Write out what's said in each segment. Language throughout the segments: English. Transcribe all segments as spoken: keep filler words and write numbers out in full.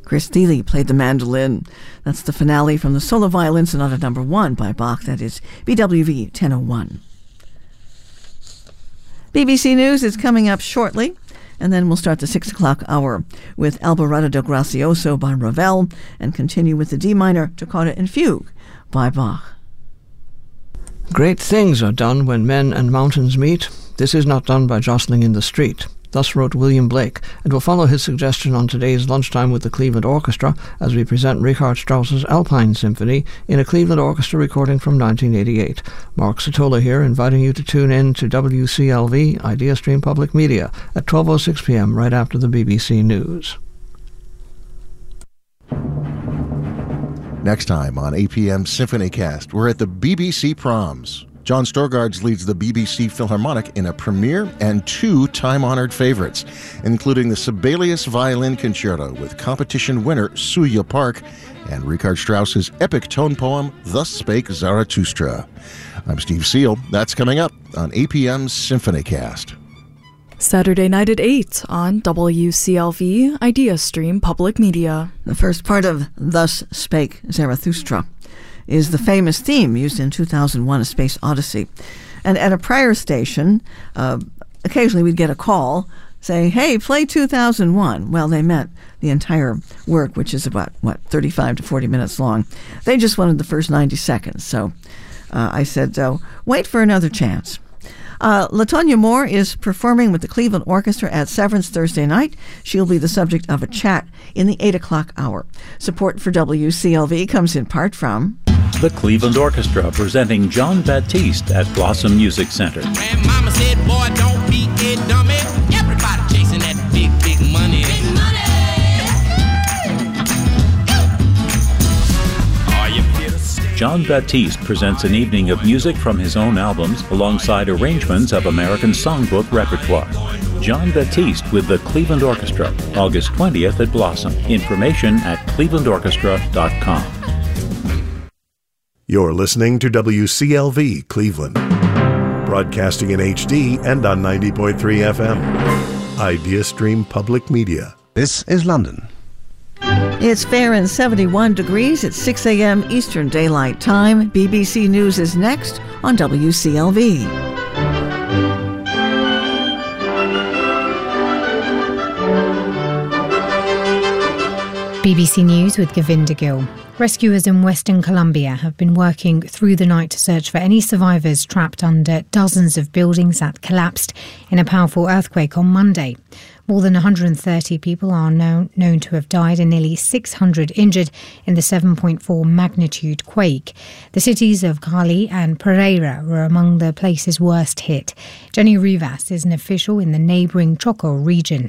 Chris Thile played the mandolin. That's the finale from the Solo Violin Sonata Number One by Bach. That is B W V ten oh one. B B C News is coming up shortly, and then we'll start the six o'clock hour with Alborada del Gracioso by Ravel and continue with the D minor Toccata and Fugue by Bach. Great things are done when men and mountains meet. This is not done by jostling in the street. Thus wrote William Blake, and we'll follow his suggestion on today's Lunchtime with the Cleveland Orchestra as we present Richard Strauss's Alpine Symphony in a Cleveland Orchestra recording from nineteen eighty-eight. Mark Satola here, inviting you to tune in to W C L V, Idea Stream Public Media, at twelve oh six p.m. right after the B B C News. Next time on A P M Symphony Cast, we're at the B B C Proms. John Storgards leads the B B C Philharmonic in a premiere and two time-honored favorites, including the Sibelius Violin Concerto with competition winner Suya Park and Richard Strauss's epic tone poem, Thus Spake Zarathustra. I'm Steve Seal. That's coming up on A P M's Symphony Cast. Saturday night at eight on W C L V, Idea Stream Public Media. The first part of Thus Spake Zarathustra is the famous theme used in two thousand one A Space Odyssey. And at a prior station, uh, occasionally we'd get a call saying, hey, play two thousand one. Well, they meant the entire work, which is about, what, thirty-five to forty minutes long. They just wanted the first ninety seconds. So uh, I said, uh, wait for another chance. Uh, LaTonya Moore is performing with the Cleveland Orchestra at Severance Thursday night. She'll be the subject of a chat in the eight o'clock hour. Support for W C L V comes in part from the Cleveland Orchestra presenting John Baptiste at Blossom Music Center. Grandmama said, boy, don't be a dummy. Everybody chasing that big, big money. Big money. Are you here to stay? John Baptiste presents an evening of music from his own albums alongside arrangements of American songbook repertoire. John Baptiste with the Cleveland Orchestra, August twentieth at Blossom. Information at cleveland orchestra dot com. You're listening to W C L V Cleveland, broadcasting in H D and on ninety point three F M. Idea Stream Public Media. This is London. It's fair and seventy-one degrees at six a.m. Eastern Daylight Time. B B C News is next on W C L V. B B C News with Govinda Gill. Rescuers in Western Colombia have been working through the night to search for any survivors trapped under dozens of buildings that collapsed in a powerful earthquake on Monday. More than one hundred thirty people are known, known to have died and nearly six hundred injured in the seven point four magnitude quake. The cities of Cali and Pereira were among the places worst hit. Jenny Rivas is an official in the neighbouring Choco region.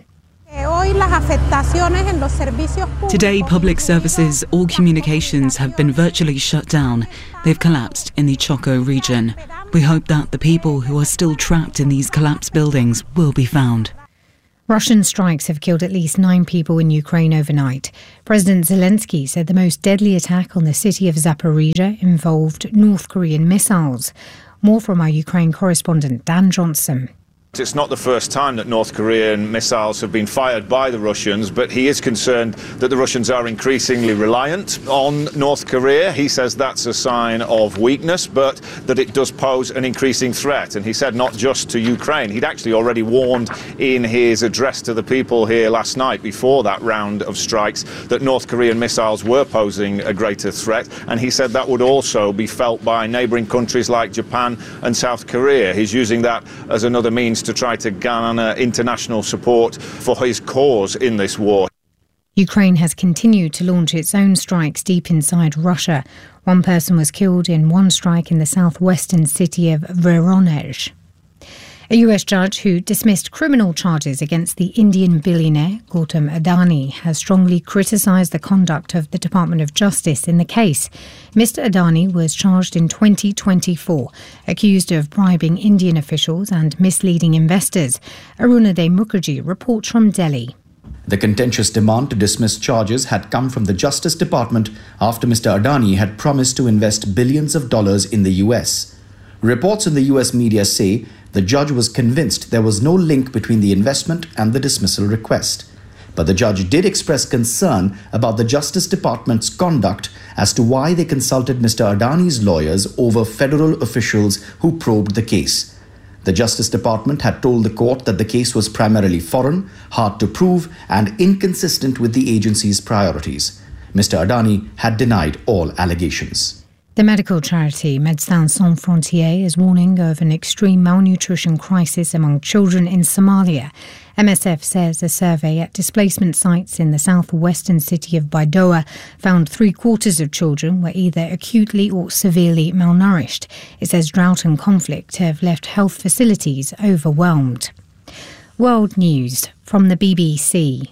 Today, public services, all communications have been virtually shut down. They've collapsed in the Choco region. We hope that the people who are still trapped in these collapsed buildings will be found. Russian strikes have killed at least nine people in Ukraine overnight. President Zelensky said the most deadly attack on the city of Zaporizhzhia involved North Korean missiles. More from our Ukraine correspondent Dan Johnson. It's not the first time that North Korean missiles have been fired by the Russians, but he is concerned that the Russians are increasingly reliant on North Korea. He says that's a sign of weakness, but that it does pose an increasing threat. And he said not just to Ukraine. He'd actually already warned in his address to the people here last night before that round of strikes that North Korean missiles were posing a greater threat. And he said that would also be felt by neighbouring countries like Japan and South Korea. He's using that as another means to try to garner international support for his cause in this war. Ukraine has continued to launch its own strikes deep inside Russia. One person was killed in one strike in the southwestern city of Voronezh. A U S judge who dismissed criminal charges against the Indian billionaire Gautam Adani has strongly criticised the conduct of the Department of Justice in the case. Mister Adani was charged in twenty twenty-four, accused of bribing Indian officials and misleading investors. Arunadhay Mukherjee reports from Delhi. The contentious demand to dismiss charges had come from the Justice Department after Mister Adani had promised to invest billions of dollars in the U S. Reports in the U S media say the judge was convinced there was no link between the investment and the dismissal request. But the judge did express concern about the Justice Department's conduct as to why they consulted Mister Adani's lawyers over federal officials who probed the case. The Justice Department had told the court that the case was primarily foreign, hard to prove, and inconsistent with the agency's priorities. Mister Adani had denied all allegations. The medical charity Médecins Sans Frontières is warning of an extreme malnutrition crisis among children in Somalia. M S F says a survey at displacement sites in the southwestern city of Baidoa found three quarters of children were either acutely or severely malnourished. It says drought and conflict have left health facilities overwhelmed. World News from the B B C.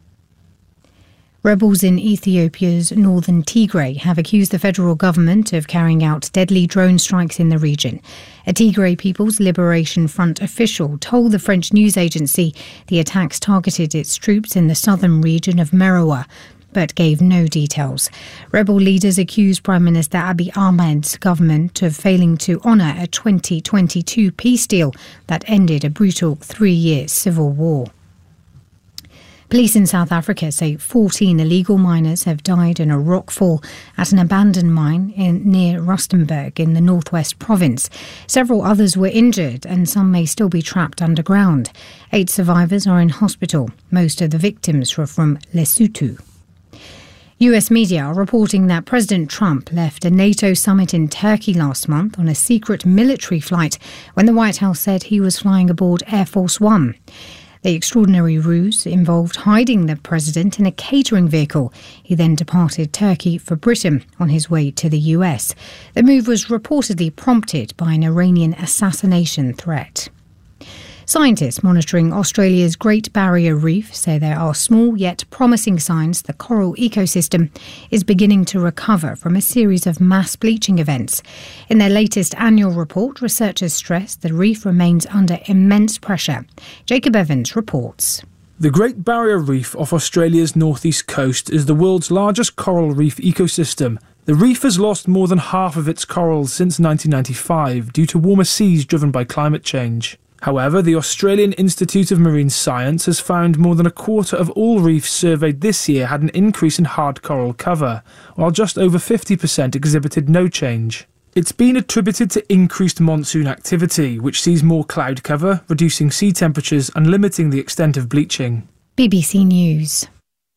Rebels in Ethiopia's northern Tigray have accused the federal government of carrying out deadly drone strikes in the region. A Tigray People's Liberation Front official told the French news agency the attacks targeted its troops in the southern region of Merowe, but gave no details. Rebel leaders accused Prime Minister Abiy Ahmed's government of failing to honour a twenty twenty-two peace deal that ended a brutal three-year civil war. Police in South Africa say fourteen illegal miners have died in a rockfall at an abandoned mine in, near Rustenburg in the northwest province. Several others were injured and some may still be trapped underground. Eight survivors are in hospital. Most of the victims were from Lesotho. U S media are reporting that President Trump left a NATO summit in Turkey last month on a secret military flight when the White House said he was flying aboard Air Force One. The extraordinary ruse involved hiding the president in a catering vehicle. He then departed Turkey for Britain on his way to the U S. The move was reportedly prompted by an Iranian assassination threat. Scientists monitoring Australia's Great Barrier Reef say there are small yet promising signs the coral ecosystem is beginning to recover from a series of mass bleaching events. In their latest annual report, researchers stress the reef remains under immense pressure. Jacob Evans reports. The Great Barrier Reef off Australia's northeast coast is the world's largest coral reef ecosystem. The reef has lost more than half of its corals since nineteen ninety-five due to warmer seas driven by climate change. However, the Australian Institute of Marine Science has found more than a quarter of all reefs surveyed this year had an increase in hard coral cover, while just over fifty percent exhibited no change. It's been attributed to increased monsoon activity, which sees more cloud cover, reducing sea temperatures and limiting the extent of bleaching. B B C News.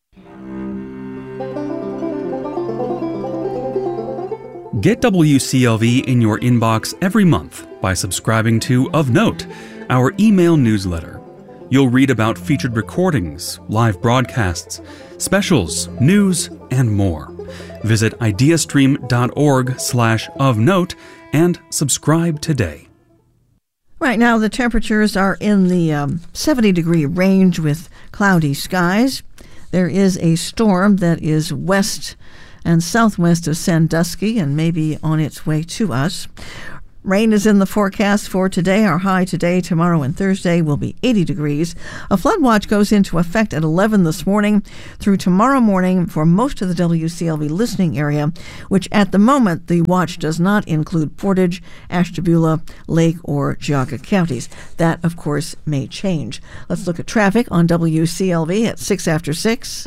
Get W C L V in your inbox every month by subscribing to Of Note, our email newsletter. You'll read about featured recordings, live broadcasts, specials, news, and more. Visit ideastream.org slash of note and subscribe today. Right now, the temperatures are in the um, seventy degree range with cloudy skies. There is a storm that is west and southwest of Sandusky and maybe on its way to us. Rain is in the forecast for today. Our high today, tomorrow, and Thursday will be eighty degrees. A flood watch goes into effect at eleven this morning through tomorrow morning for most of the W C L V listening area, which at the moment the watch does not include Portage, Ashtabula, Lake, or Geauga counties. That, of course, may change. Let's look at traffic on W C L V at six after six.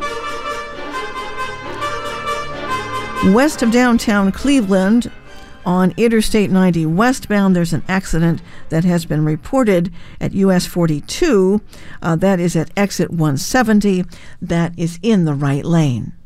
West of downtown Cleveland, on Interstate ninety westbound, there's an accident that has been reported at U S forty-two. Uh, that is at exit one seventy. That is in the right lane.